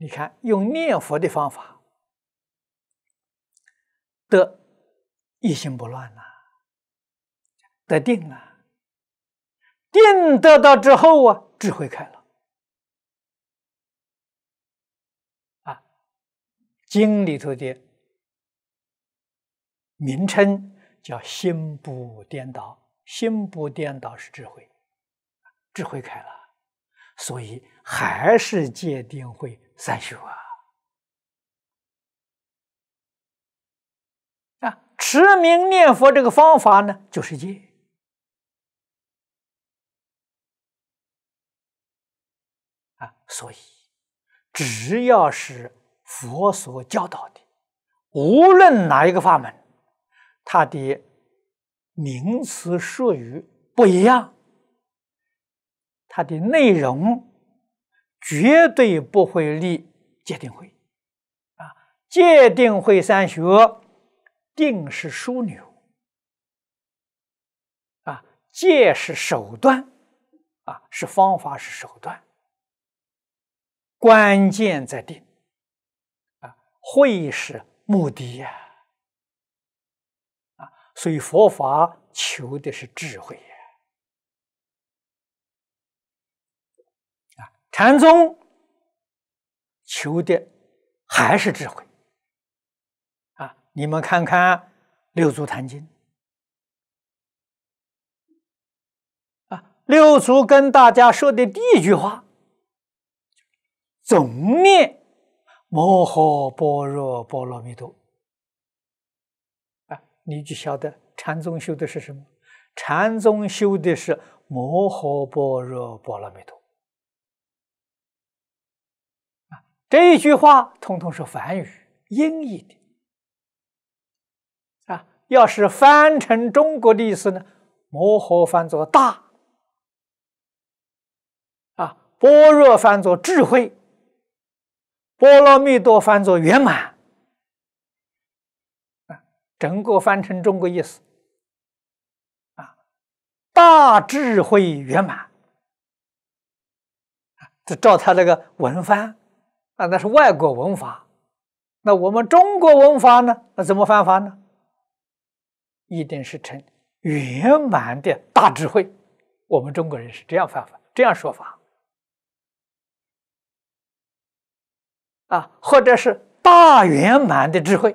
你看，用念佛的方法，得一心不乱呐，得定啊，定得到之后啊，智慧开了啊。经里头的名称叫心不颠倒，心不颠倒是智慧，智慧开了。所以还是戒定慧三修啊！持名念佛这个方法呢，就是戒啊。所以只要是佛所教导的，无论哪一个法门，它的名词术语不一样，它的内容绝对不会离戒定慧啊！戒定慧三学，定是枢纽啊，戒是手段啊，是方法，是手段，关键在定啊，慧是目的呀啊！所以佛法求的是智慧呀。禅宗求的还是智慧啊！你们看看《六祖坛经》啊，六祖跟大家说的第一句话，总念摩诃般若波罗蜜多啊，你就晓得禅宗修的是什么？禅宗修的是摩诃般若波罗蜜多。这一句话统统是梵语音译的啊！要是翻成中国的意思呢，摩诃翻作大啊，般若翻作智慧，波罗蜜多翻作圆满啊！整个翻成中国意思啊，大智慧圆满啊！这照他那个文翻。那是外国文法，那我们中国文法呢？那怎么翻法呢？一定是成圆满的大智慧。我们中国人是这样翻法，这样说法啊，或者是大圆满的智慧。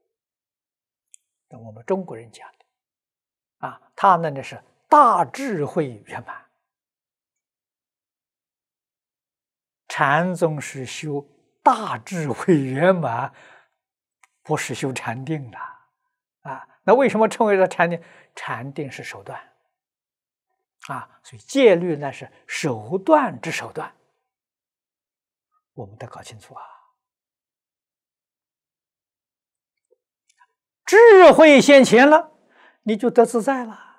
那我们中国人讲的啊，他那是大智慧圆满。禅宗是修大智慧圆满，不是修禅定的啊。那为什么称为了禅定？禅定是手段啊，所以戒律呢是手段之手段，我们得搞清楚啊。智慧现前了，你就得自在了。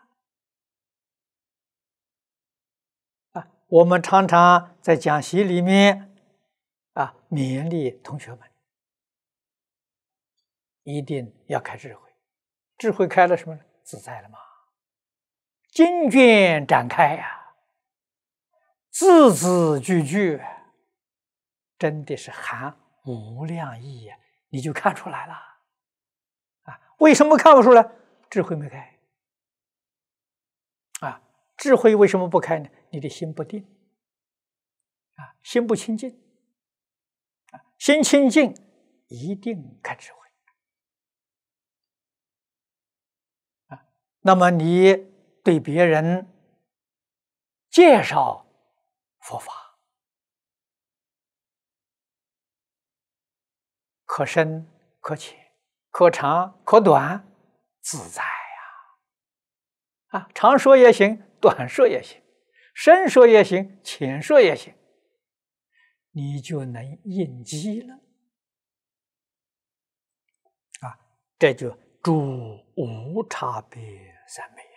我们常常在讲习里面啊，勉励同学们一定要开智慧。智慧开了什么？自在了嘛。经卷展开呀，字字句句真的是含无量意呀，你就看出来了啊。为什么看不出来？智慧没开啊。智慧为什么不开呢？你的心不定啊，心不清净啊，心清净一定开智慧啊。那么你对别人介绍佛法，可深可浅，可长可短，自在啊！长说也行，短说也行，深说也行，浅说也行，你就能应机了啊！这就诸无差别三昧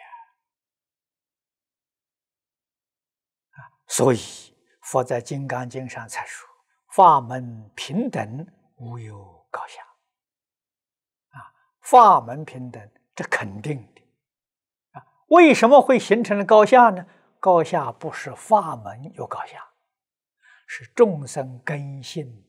啊！所以佛在《金刚经》上才说：“法门平等，无有高下。”啊，法门平等，这肯定的。为什么会形成了高下呢？高下不是法门有高下，是众生根性